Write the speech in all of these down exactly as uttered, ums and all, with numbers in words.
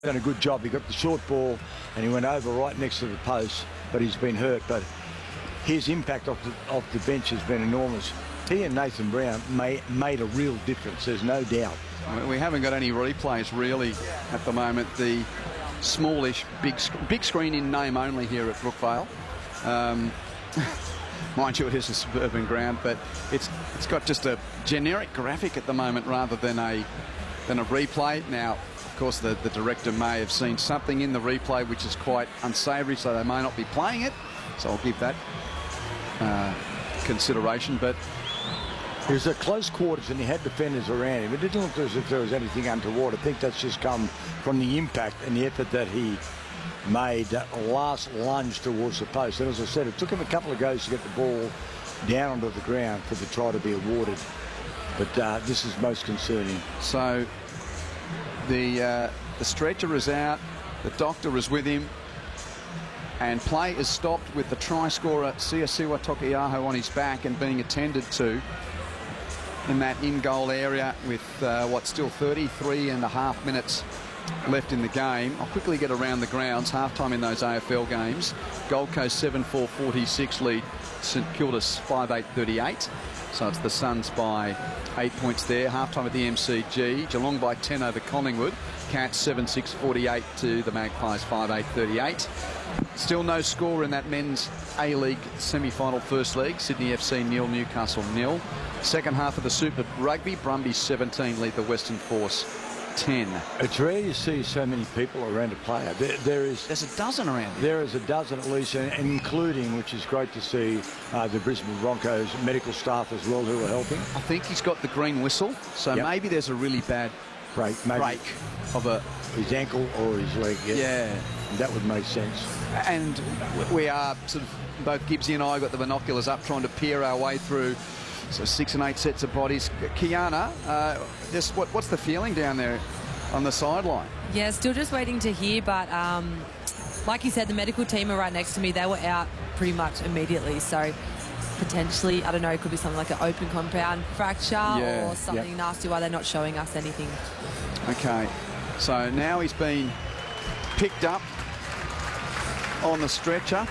Done a good job. He got the short ball and he went over right next to the post, but he's been hurt. But his impact off the, off the bench has been enormous. He and Nathan Brown made, made a real difference, there's no doubt. We haven't got any replays really at the moment. The smallish, big, big screen in name only here at Brookvale. Um, mind you, it is a suburban ground, but it's it's got just a generic graphic at the moment rather than a than a replay. Now, of course, the, the director may have seen something in the replay which is quite unsavoury, so they may not be playing it. So I'll give that uh, consideration. But it was at close quarters and he had defenders around him. It didn't look as if there was anything untoward. I think that's just come from the impact and the effort that he made, that last lunge towards the post. And as I said, it took him a couple of goes to get the ball down onto the ground for the try to be awarded. But uh, this is most concerning. So the uh, the stretcher is out, the doctor is with him, and play is stopped with the try scorer Siosiua Tokiaho on his back and being attended to in that in-goal area with uh, what, still thirty-three and a half minutes left in the game. I'll quickly get around the grounds. Half-time in those A F L games. Gold Coast seven four forty-six lead St Kilda's five eight thirty-eight. So it's the Suns by eight points there. Half-time at the M C G. Geelong by ten over Collingwood. Cats seven six forty-eight to the Magpies five eight thirty-eight. Still no score in that men's A-League semi-final first leg. Sydney F C nil, Newcastle nil. Second half of the Super Rugby, Brumbies seventeen lead the Western Force ten. It's rare you see so many people around a player. There, there is There's a dozen around here. There is a dozen at least, and including, which is great to see, uh, the Brisbane Broncos medical staff as well who are helping. I think he's got the green whistle, so yep. maybe there's a really bad break, maybe break of a his ankle or his leg. Yeah, yeah. That would make sense. And we are sort of, both Gibbsy and I got the binoculars up trying to peer our way through. So six and eight sets of bodies. Kiana, uh, just what, what's the feeling down there on the sideline? Yeah, still just waiting to hear, but um, like you said, the medical team are right next to me. They were out pretty much immediately, so potentially, I don't know, it could be something like an open compound fracture yeah, or something yep. nasty why they're not showing us anything. Okay, so now he's been picked up on the stretcher.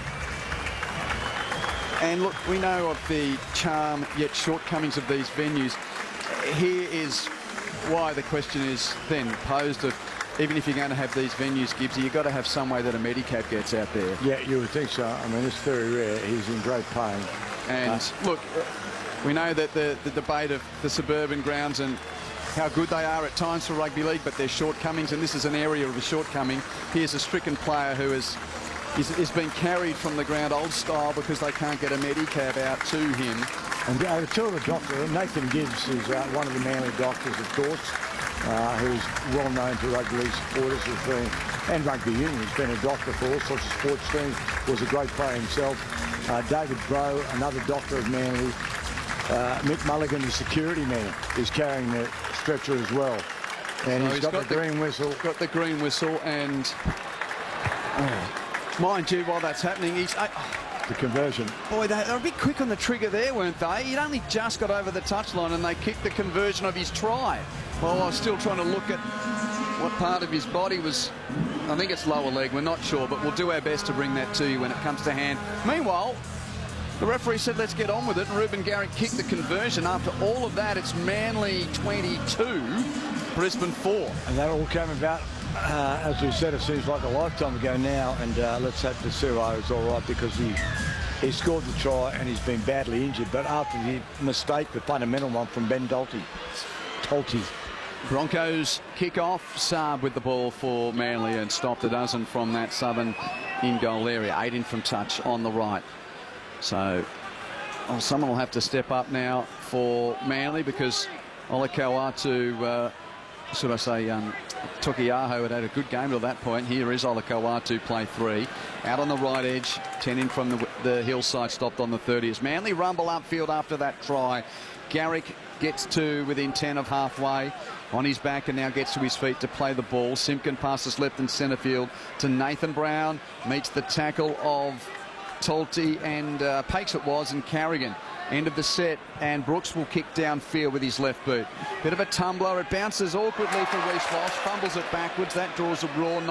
And look, we know of the charm yet shortcomings of these venues. Here is why the question is then posed of, even if you're going to have these venues, Gibbsy, you've got to have some way that a Medicab gets out there. Yeah, you would think so. I mean, it's very rare. He's in great pain. And uh, look, we know that the, the debate of the suburban grounds and how good they are at times for rugby league, but their shortcomings, and this is an area of a shortcoming. Here's a stricken player who is Is, is being carried from the ground old style because they can't get a Medicab out to him. And uh, two of the doctors, Nathan Gibbs is uh, one of the Manly doctors, of course, uh, who's well known to rugby league supporters, has been, and rugby union. He's been a doctor for all sorts of sports teams, was a great player himself. Uh, David Bro, another doctor of Manly. Uh, Mick Mulligan, the security man, is carrying the stretcher as well. And so he's, he's got, got the the green whistle. Got the green whistle, and oh, mind you, while that's happening, he's... Uh, the conversion. Boy, they, they were a bit quick on the trigger there, weren't they? He'd only just got over the touchline and they kicked the conversion of his try. Well, I was still trying to look at what part of his body was... I think it's lower leg, we're not sure, but we'll do our best to bring that to you when it comes to hand. Meanwhile, the referee said, let's get on with it, and Ruben Garrick kicked the conversion. After all of that, it's Manly twenty-two, Brisbane four. And that all came about, uh, as we said, it seems like a lifetime ago now, and uh, let's hope that Suo is all right because he, he scored the try and he's been badly injured, but after the mistake, the fundamental one from Ben Dalty. Dalty. Broncos kick off. Saab with the ball for Manly and stopped a dozen from that southern in-goal area. Eight in from touch on the right. So oh, someone will have to step up now for Manly because Olakau'atu, uh, should I say, um, Tokiaho had had a good game till that point. Here is Olakau'atu, play three. Out on the right edge, ten in from the, the hillside, stopped on the thirtieth. Manly rumble upfield after that try. Garrick gets to within ten of halfway. On his back and now gets to his feet to play the ball. Simpkin passes left and centre field to Nathan Brown. Meets the tackle of Talty and uh, Pakes it was, and Carrigan. End of the set, and Brooks will kick downfield with his left boot. Bit of a tumbler. It bounces awkwardly for Reece Walsh, fumbles it backwards. That draws a raw.